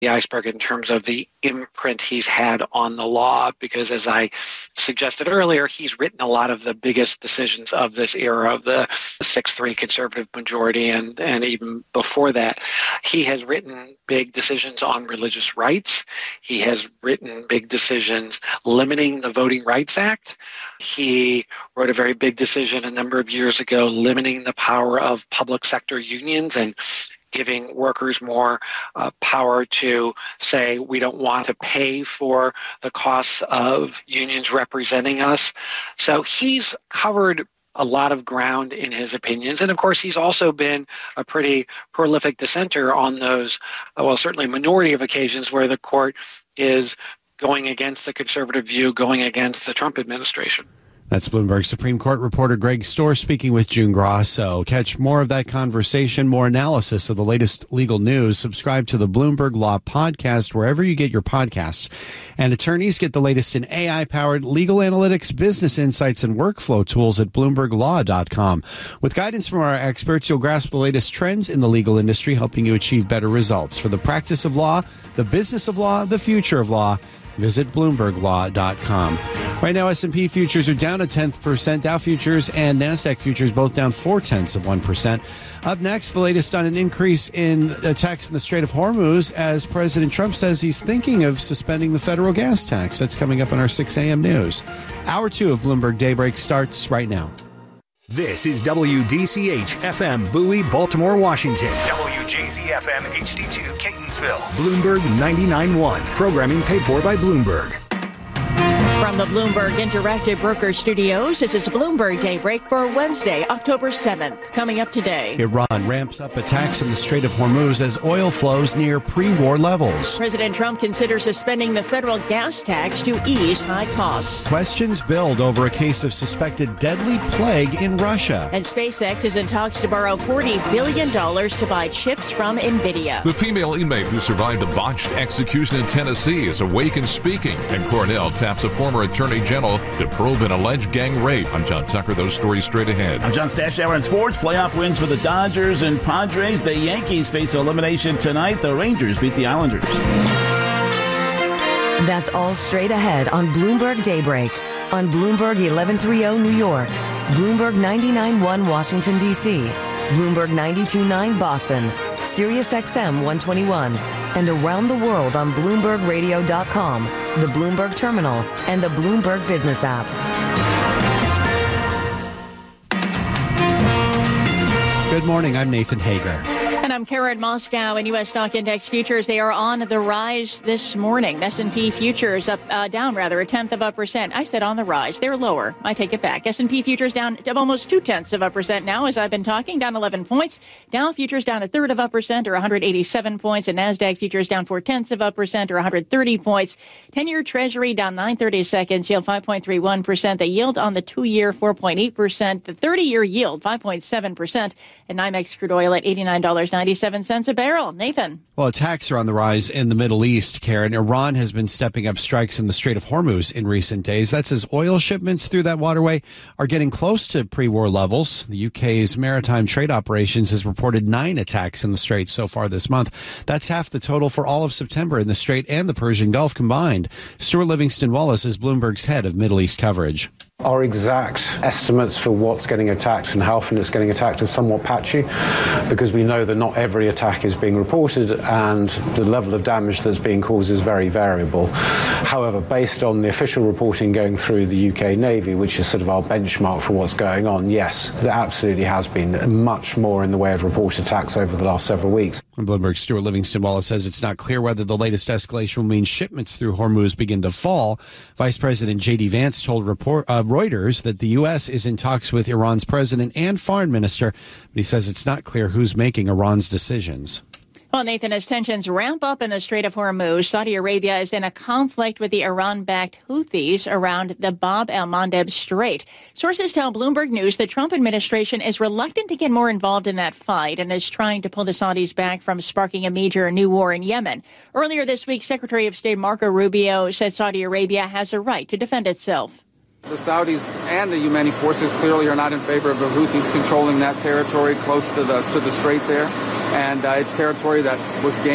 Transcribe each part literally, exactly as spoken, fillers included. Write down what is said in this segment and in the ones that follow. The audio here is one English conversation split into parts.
the iceberg in terms of the imprint he's had on the law, because as I suggested earlier, he's written a lot of the biggest decisions of this era of the six three conservative majority, and, and even before that. He has written big decisions on religious rights. He has written big decisions limiting the Voting Rights Act. He wrote a very big decision a number of years ago limiting the power of public sector unions and giving workers more uh, power to say we don't want to pay for the costs of unions representing us. So he's covered a lot of ground in his opinions. And of course, he's also been a pretty prolific dissenter on those, well, certainly minority of occasions where the court is going against the conservative view, going against the Trump administration. That's Bloomberg Supreme Court reporter Greg Storr speaking with June Grasso. Catch more of that conversation, more analysis of the latest legal news. Subscribe to the Bloomberg Law Podcast wherever you get your podcasts. And attorneys get the latest in A I-powered legal analytics, business insights, and workflow tools at bloomberg law dot com. With guidance from our experts, you'll grasp the latest trends in the legal industry, helping you achieve better results. For the practice of law, the business of law, the future of law, visit bloomberg law dot com. Right now, S and P futures are down a tenth percent. Dow futures and NASDAQ futures both down four-tenths of one percent. Up next, the latest on an increase in attacks in the Strait of Hormuz as President Trump says he's thinking of suspending the federal gas tax. That's coming up on our six a.m. news. Hour two of Bloomberg Daybreak starts right now. This is W D C H F M Bowie, Baltimore, Washington. W J Z F M H D two, Catonsville. Bloomberg ninety-nine point one. Programming paid for by Bloomberg. From the Bloomberg Interactive Broker Studios, this is Bloomberg Daybreak for Wednesday, October seventh. Coming up today, Iran ramps up attacks in the Strait of Hormuz as oil flows near pre-war levels. President Trump considers suspending the federal gas tax to ease high costs. Questions build over a case of suspected deadly plague in Russia. And SpaceX is in talks to borrow forty billion dollars to buy chips from NVIDIA. The female inmate who survived a botched execution in Tennessee is awake and speaking, and Cornell taps a former Attorney General to probe an alleged gang rape. I'm John Tucker. Those stories straight ahead. I'm John Stash. Hour in sports. Playoff wins for the Dodgers and Padres. The Yankees face elimination tonight. The Rangers beat the Islanders. That's all straight ahead on Bloomberg Daybreak on Bloomberg eleven thirty New York, Bloomberg ninety-nine point one Washington, D C, Bloomberg ninety-two point nine Boston, Sirius X M one twenty-one, and around the world on Bloomberg Radio dot com, the Bloomberg Terminal, and the Bloomberg Business app. Good morning. I'm Nathan Hager. And I'm Karen Moscow. And U S stock index futures, they are on the rise this morning. S and P futures up, uh, down rather, a tenth of a percent. I said on the rise. They're lower. I take it back. S and P futures down to almost two tenths of a percent now as I've been talking, down eleven points. Dow futures down a third of a percent or one hundred eighty-seven points. And NASDAQ futures down four tenths of a percent or one hundred thirty points. ten-year Treasury down nine thirty-seconds, yield five point three one percent. The yield on the two-year four point eight percent. The thirty-year yield five point seven percent. And NYMEX crude oil at eighty-nine dollars and ninety-seven cents a barrel. Nathan. Well, attacks are on the rise in the Middle East, Karen. Iran has been stepping up strikes in the Strait of Hormuz in recent days. That's as oil shipments through that waterway are getting close to pre-war levels. The U K's Maritime Trade Operations has reported nine attacks in the Strait so far this month. That's half the total for all of September in the Strait and the Persian Gulf combined. Stuart Livingston Wallace is Bloomberg's head of Middle East coverage. Our exact estimates for what's getting attacked and how often it's getting attacked is somewhat patchy because we know that not every attack is being reported and the level of damage that's being caused is very variable. However, based on the official reporting going through the U K Navy, which is sort of our benchmark for what's going on, yes, there absolutely has been much more in the way of reported attacks over the last several weeks. And Bloomberg's Stuart Livingston Wallace says it's not clear whether the latest escalation will mean shipments through Hormuz begin to fall. Vice President J D Vance told report, uh, Reuters that the U S is in talks with Iran's president and foreign minister, but he says it's not clear who's making Iran's decisions. Well, Nathan, as tensions ramp up in the Strait of Hormuz, Saudi Arabia is in a conflict with the Iran-backed Houthis around the Bab el-Mandeb Strait. Sources tell Bloomberg News the Trump administration is reluctant to get more involved in that fight and is trying to pull the Saudis back from sparking a major new war in Yemen. Earlier this week, Secretary of State Marco Rubio said Saudi Arabia has a right to defend itself. The Saudis and the Yemeni forces clearly are not in favor of the Houthis controlling that territory close to the to the strait there. And uh, it's territory that was gained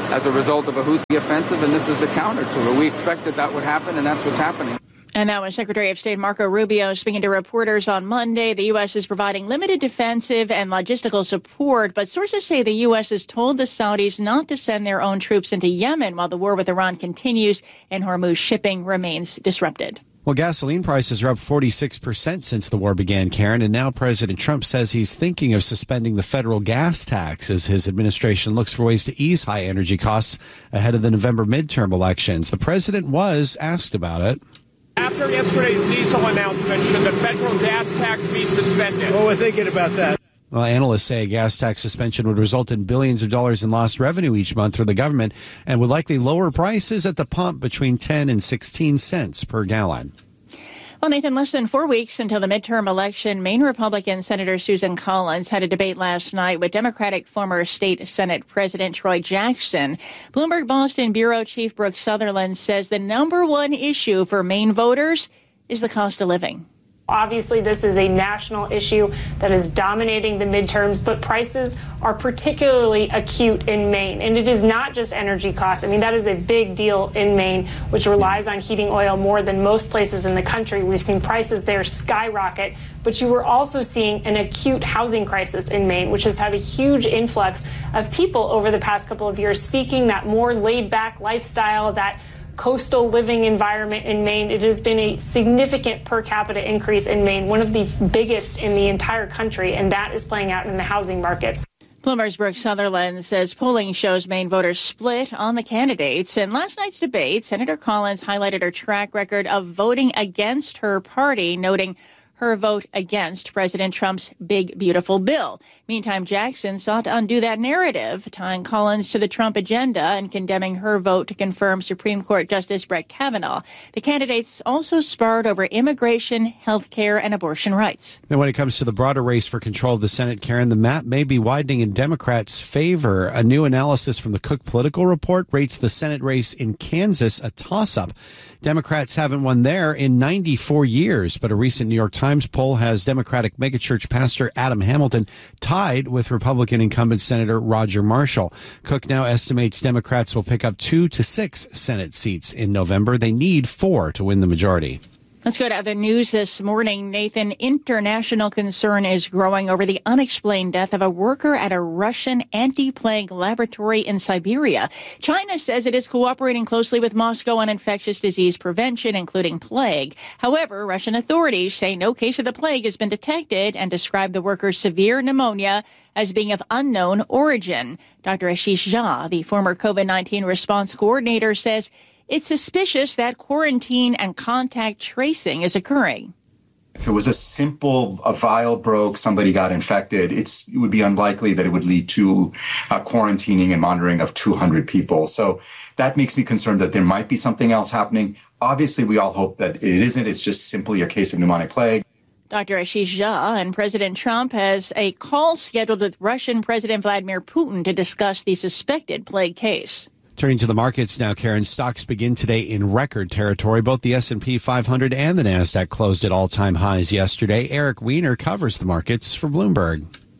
as a result of a Houthi offensive, and this is the counter to it. We expected that would happen, and that's what's happening. And that was Secretary of State Marco Rubio speaking to reporters on Monday. The U S is providing limited defensive and logistical support, but sources say the U S has told the Saudis not to send their own troops into Yemen while the war with Iran continues and Hormuz shipping remains disrupted. Well, gasoline prices are up forty-six percent since the war began, Karen, and now President Trump says he's thinking of suspending the federal gas tax as his administration looks for ways to ease high energy costs ahead of the November midterm elections. The president was asked about it. After yesterday's diesel announcement, should the federal gas tax be suspended? Well, we're thinking about that. Well, analysts say a gas tax suspension would result in billions of dollars in lost revenue each month for the government and would likely lower prices at the pump between ten and sixteen cents per gallon. Well, Nathan, less than four weeks until the midterm election, Maine Republican Senator Susan Collins had a debate last night with Democratic former state Senate President Troy Jackson. Bloomberg Boston Bureau Chief Brooke Sutherland says the number one issue for Maine voters is the cost of living. Obviously, this is a national issue that is dominating the midterms, but prices are particularly acute in Maine. And it is not just energy costs. I mean, that is a big deal in Maine, which relies on heating oil more than most places in the country. We've seen prices there skyrocket. But you were also seeing an acute housing crisis in Maine, which has had a huge influx of people over the past couple of years seeking that more laid-back lifestyle, that coastal living environment in Maine. It has been a significant per capita increase in Maine, one of the biggest in the entire country, and that is playing out in the housing markets. Bloomberg's Brooke Sutherland says polling shows Maine voters split on the candidates. In last night's debate, Senator Collins highlighted her track record of voting against her party, noting her vote against President Trump's big, beautiful bill. Meantime, Jackson sought to undo that narrative, tying Collins to the Trump agenda and condemning her vote to confirm Supreme Court Justice Brett Kavanaugh. The candidates also sparred over immigration, health care, and abortion rights. And when it comes to the broader race for control of the Senate, Karen, the map may be widening in Democrats' favor. A new analysis from the Cook Political Report rates the Senate race in Kansas a toss-up. Democrats haven't won there in ninety-four years, but a recent New York Times poll has Democratic megachurch pastor Adam Hamilton tied with Republican incumbent Senator Roger Marshall. Cook now estimates Democrats will pick up two to six Senate seats in November. They need four to win the majority. Let's go to other news this morning. Nathan, international concern is growing over the unexplained death of a worker at a Russian anti-plague laboratory in Siberia. China says it is cooperating closely with Moscow on infectious disease prevention, including plague. However, Russian authorities say no case of the plague has been detected and describe the worker's severe pneumonia as being of unknown origin. Doctor Ashish Jha, the former COVID nineteen response coordinator, says it's suspicious that quarantine and contact tracing is occurring. If it was a simple, a vial broke, somebody got infected, it's, it would be unlikely that it would lead to uh, quarantining and monitoring of two hundred people. So that makes me concerned that there might be something else happening. Obviously, we all hope that it isn't. It's just simply a case of pneumonic plague. Doctor Ashish Jha and President Trump has a call scheduled with Russian President Vladimir Putin to discuss the suspected plague case. Turning to the markets now, Karen, stocks begin today in record territory. Both the S and P five hundred and the NASDAQ closed at all-time highs yesterday. Eric Weiner covers the markets for Bloomberg.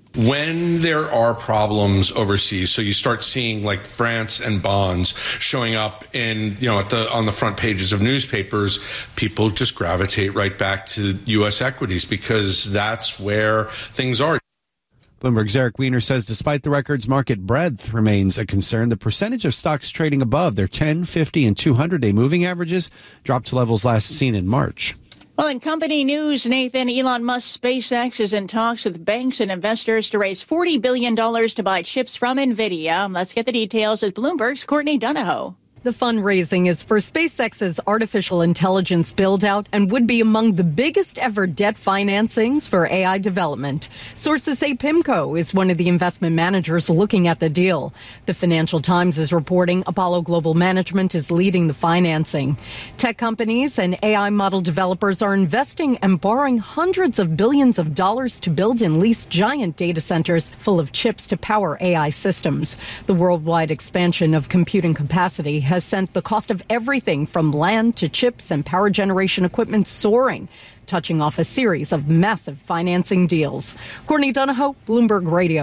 When there are problems overseas, so you start seeing like France and bonds showing up in, you know, at the on the front pages of newspapers, people just gravitate right back to U S equities because that's where things are. Bloomberg's Eric Weiner says despite the record's market breadth remains a concern, the percentage of stocks trading above their ten, fifty, and two hundred day moving averages dropped to levels last seen in March. Well, in company news, Nathan, Elon Musk's SpaceX is in talks with banks and investors to raise forty billion dollars to buy chips from NVIDIA. Let's get the details with Bloomberg's Courtney Donahoe. The fundraising is for SpaceX's artificial intelligence build-out and would be among the biggest ever debt financings for A I development. Sources say PIMCO is one of the investment managers looking at the deal. The Financial Times is reporting Apollo Global Management is leading the financing. Tech companies and A I model developers are investing and borrowing hundreds of billions of dollars to build and lease giant data centers full of chips to power A I systems. The worldwide expansion of computing capacity has has sent the cost of everything from land to chips and power generation equipment soaring, touching off a series of massive financing deals. Courtney Donahoe, Bloomberg Radio.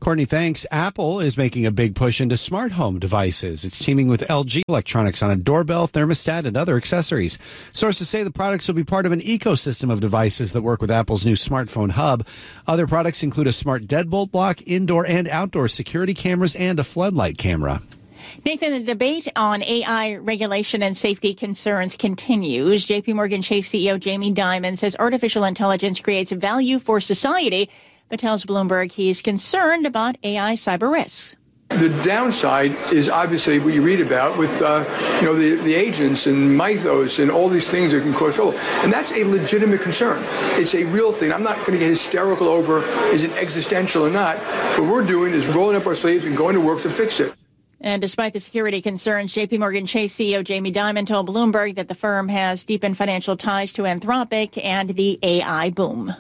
Courtney, thanks. Apple is making a big push into smart home devices. It's teaming with L G Electronics on a doorbell, thermostat, and other accessories. Sources say the products will be part of an ecosystem of devices that work with Apple's new smartphone hub. Other products include a smart deadbolt block, indoor and outdoor security cameras, and a floodlight camera. Nathan, the debate on A I regulation and safety concerns continues. J P Morgan Chase C E O Jamie Dimon says artificial intelligence creates value for society, but tells Bloomberg he's concerned about A I cyber risks. The downside is obviously what you read about with, uh, you know, the, the agents and Mythos and all these things that can cause trouble. And that's a legitimate concern. It's a real thing. I'm not going to get hysterical over is it existential or not. What we're doing is rolling up our sleeves and going to work to fix it. And despite the security concerns, J P Morgan Chase C E O Jamie Dimon told Bloomberg that the firm has deepened financial ties to Anthropic and the A I boom.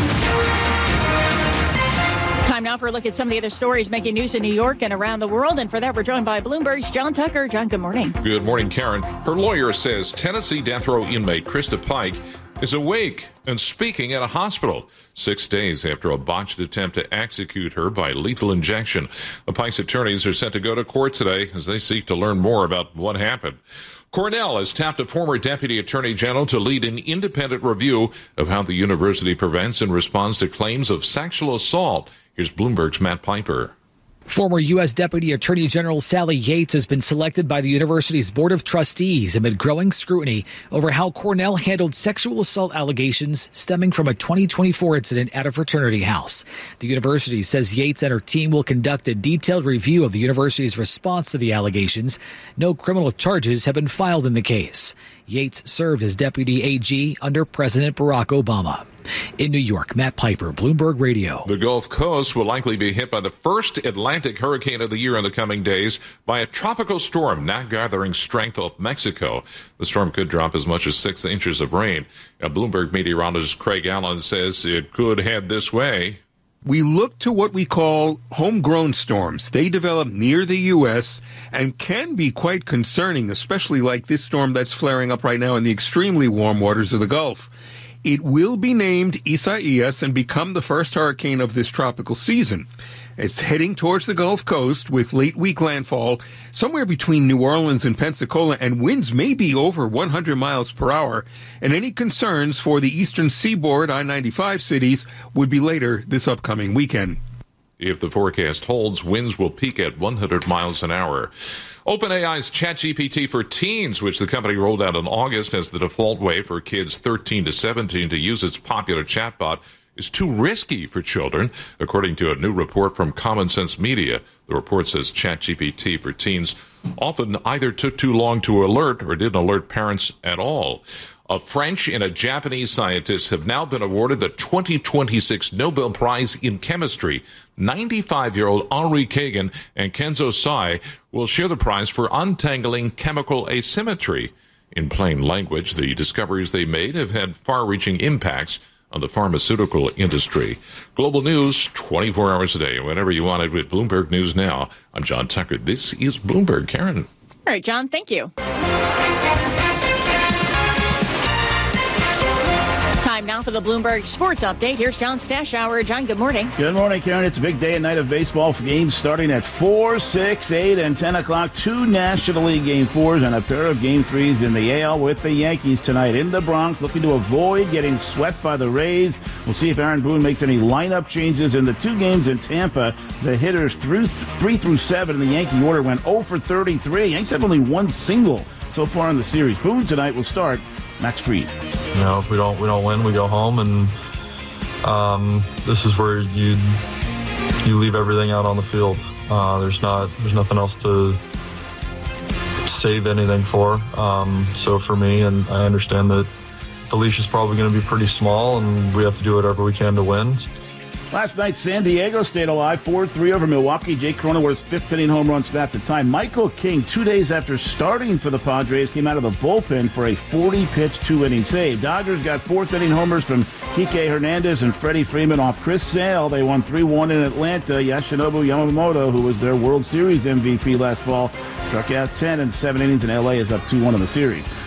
Time now for a look at some of the other stories making news in New York and around the world. And for that, we're joined by Bloomberg's John Tucker. John, good morning. Good morning, Karen. Her lawyer says Tennessee death row inmate Krista Pike is awake and speaking at a hospital six days after a botched attempt to execute her by lethal injection. The Pike's attorneys are set to go to court today as they seek to learn more about what happened. Cornell has tapped a former deputy attorney general to lead an independent review of how the university prevents and responds to claims of sexual assault. Here's Bloomberg's Matt Piper. Former U S. Deputy Attorney General Sally Yates has been selected by the university's Board of Trustees amid growing scrutiny over how Cornell handled sexual assault allegations stemming from a twenty twenty-four incident at a fraternity house. The university says Yates and her team will conduct a detailed review of the university's response to the allegations. No criminal charges have been filed in the case. Yates served as Deputy A G under President Barack Obama. In New York, Matt Piper, Bloomberg Radio. The Gulf Coast will likely be hit by the first Atlantic hurricane of the year in the coming days by a tropical storm now gathering strength off Mexico. The storm could drop as much as six inches of rain. A Bloomberg meteorologist Craig Allen says it could head this way. We look to what we call homegrown storms. They develop near the U S and can be quite concerning, especially like this storm that's flaring up right now in the extremely warm waters of the Gulf. It will be named Isaias and become the first hurricane of this tropical season. It's heading towards the Gulf Coast with late week landfall somewhere between New Orleans and Pensacola, and winds may be over one hundred miles per hour. And any concerns for the eastern seaboard I ninety-five cities would be later this upcoming weekend. If the forecast holds, winds will peak at one hundred miles an hour. OpenAI's ChatGPT for Teens, which the company rolled out in August as the default way for kids thirteen to seventeen to use its popular chatbot, is too risky for children, according to a new report from Common Sense Media. The report says ChatGPT for Teens often either took too long to alert or didn't alert parents at all. A French and a Japanese scientists have now been awarded the twenty twenty-six Nobel Prize in Chemistry. ninety-five-year-old Henri Kagan and Kenzo Sai will share the prize for untangling chemical asymmetry. In plain language, the discoveries they made have had far-reaching impacts on the pharmaceutical industry. Global news, twenty-four hours a day, whenever you want it with Bloomberg News Now. I'm John Tucker. This is Bloomberg. Karen. All right, John, thank you. Time now for the Bloomberg Sports Update. Here's John Stashower. John, good morning. Good morning, Karen. It's a big day and night of baseball for games starting at four, six, eight, and ten o'clock. Two National League Game fours and a pair of Game threes in the A L with the Yankees tonight in the Bronx, looking to avoid getting swept by the Rays. We'll see if Aaron Boone makes any lineup changes in the two games in Tampa. The hitters through three through seven in the Yankee order went oh for thirty-three. Yankees have only one single so far in the series. Boone tonight will start. Max Fried. You know, if we don't we don't win, we go home, and um, this is where you you leave everything out on the field. Uh, there's not there's nothing else to save anything for. Um, so for me, and I understand that the leash is probably going to be pretty small, and we have to do whatever we can to win. Last night, San Diego stayed alive, four three over Milwaukee. Jake Cronenworth's fifth-inning home run snapped the tie. Michael King, two days after starting for the Padres, came out of the bullpen for a forty-pitch, two-inning save. Dodgers got fourth-inning homers from Kike Hernandez and Freddie Freeman off Chris Sale. They won three one in Atlanta. Yoshinobu Yamamoto, who was their World Series M V P last fall, struck out ten in seven innings, and L A is up two one in the series.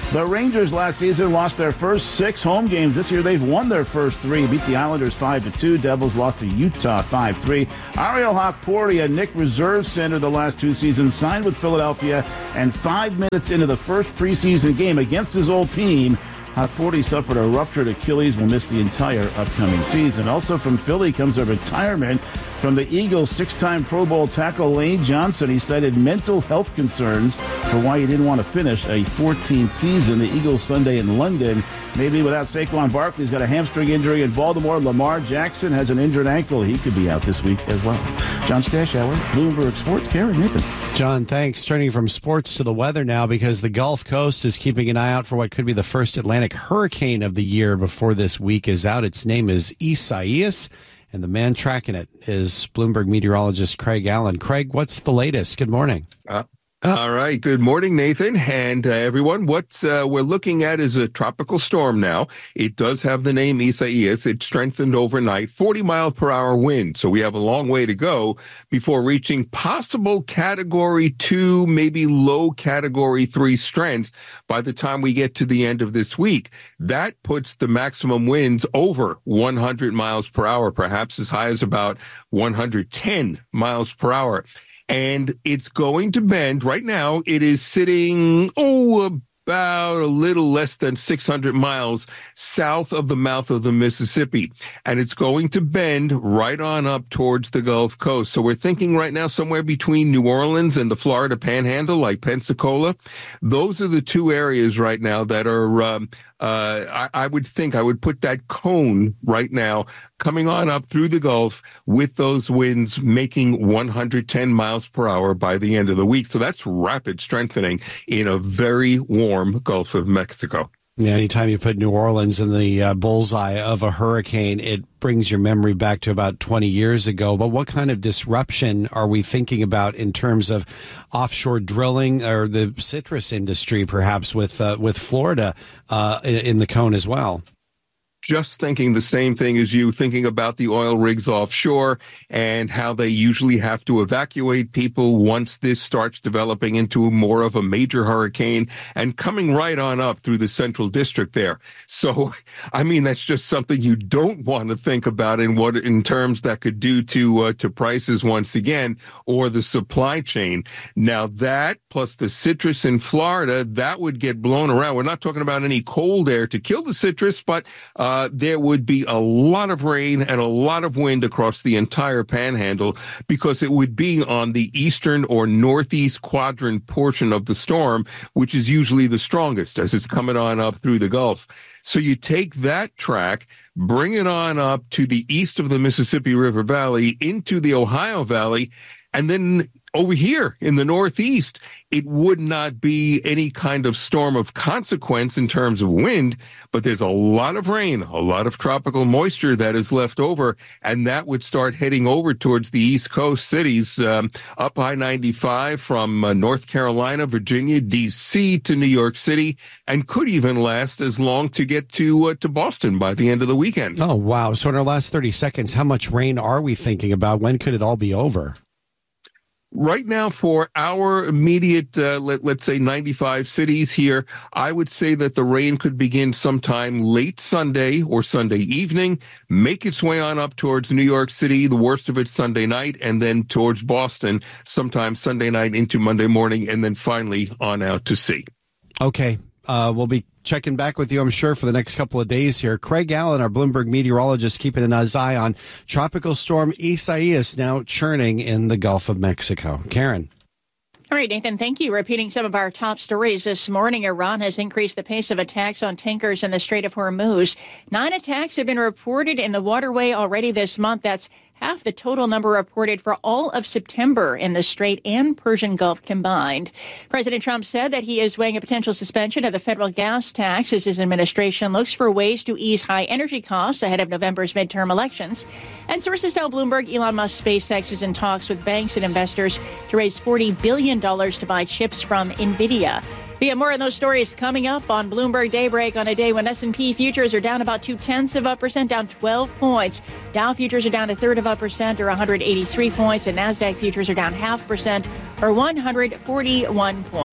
The Rangers last season lost their first six home games. This year they've won their first three. Beat the Islanders five to two. Devils lost to Utah five three. Ariel Hockporty, a Nick reserve center the last two seasons, signed with Philadelphia, and five minutes into the first preseason game against his old team, Hockporty suffered a ruptured Achilles, will miss the entire upcoming season. Also from Philly comes a retirement from the Eagles' six-time Pro Bowl tackle Lane Johnson. He cited mental health concerns for why he didn't want to finish a fourteenth season. The Eagles Sunday in London. Maybe without Saquon Barkley, he's got a hamstring injury in Baltimore. Lamar Jackson has an injured ankle. He could be out this week as well. John Stashower, Bloomberg Sports. Karen Nathan. John, thanks. Turning from sports to the weather now, because the Gulf Coast is keeping an eye out for what could be the first Atlantic hurricane of the year before this week is out. Its name is Isaias, and the man tracking it is Bloomberg meteorologist Craig Allen. Craig, what's the latest? Good morning. Uh, all right. Good morning, Nathan, and uh, everyone. What uh, we're looking at is a tropical storm now. It does have the name Isaias. It strengthened overnight, forty mile per hour wind. So we have a long way to go before reaching possible category two, maybe low category three strength by the time we get to the end of this week. That puts the maximum winds over one hundred miles per hour, perhaps as high as about one hundred ten miles per hour. And it's going to bend. Right now, it is sitting, oh, about a little less than six hundred miles south of the mouth of the Mississippi. And it's going to bend right on up towards the Gulf Coast. So we're thinking right now somewhere between New Orleans and the Florida Panhandle, like Pensacola. Those are the two areas right now that are, um, uh, I, I would think I would put that cone right now coming on up through the Gulf with those winds making one hundred ten miles per hour by the end of the week. So that's rapid strengthening in a very warm Gulf of Mexico. Yeah, anytime you put New Orleans in the uh, bullseye of a hurricane, it brings your memory back to about twenty years ago. But what kind of disruption are we thinking about in terms of offshore drilling or the citrus industry, perhaps with uh, with Florida uh, in the cone as well? Just thinking the same thing as you, thinking about the oil rigs offshore and how they usually have to evacuate people once this starts developing into more of a major hurricane and coming right on up through the central district there. So, I mean, that's just something you don't want to think about in what in terms that could do to uh, to prices once again, or the supply chain. Now that plus the citrus in Florida, that would get blown around. We're not talking about any cold air to kill the citrus, but uh Uh, there would be a lot of rain and a lot of wind across the entire panhandle because it would be on the eastern or northeast quadrant portion of the storm, which is usually the strongest as it's coming on up through the Gulf. So you take that track, bring it on up to the east of the Mississippi River Valley into the Ohio Valley, and then over here in the Northeast, it would not be any kind of storm of consequence in terms of wind, but there's a lot of rain, a lot of tropical moisture that is left over, and that would start heading over towards the East Coast cities, um, up I ninety-five from uh, North Carolina, Virginia, D C to New York City, and could even last as long to get to uh, to Boston by the end of the weekend. Oh, wow. So in our last thirty seconds, how much rain are we thinking about? When could it all be over? Right now, for our immediate, uh, let, let's say ninety-five cities here, I would say that the rain could begin sometime late Sunday or Sunday evening, make its way on up towards New York City, the worst of it Sunday night, and then towards Boston sometime Sunday night into Monday morning, and then finally on out to sea. Okay. Uh, we'll be checking back with you, I'm sure, for the next couple of days here. Craig Allen, our Bloomberg meteorologist, keeping an eye on Tropical Storm Isaias now churning in the Gulf of Mexico. Karen. All right, Nathan, thank you. Repeating some of our top stories this morning, Iran has increased the pace of attacks on tankers in the Strait of Hormuz. Nine attacks have been reported in the waterway already this month. That's half the total number reported for all of September in the Strait and Persian Gulf combined. President Trump said that he is weighing a potential suspension of the federal gas tax as his administration looks for ways to ease high energy costs ahead of November's midterm elections. And sources tell Bloomberg Elon Musk SpaceX is in talks with banks and investors to raise forty billion dollars to buy chips from NVIDIA. We have more on those stories coming up on Bloomberg Daybreak on a day when S and P futures are down about two-tenths of a percent, down twelve points. Dow futures are down a third of a percent, or one hundred eighty-three points, and NASDAQ futures are down half percent, or one hundred forty-one points.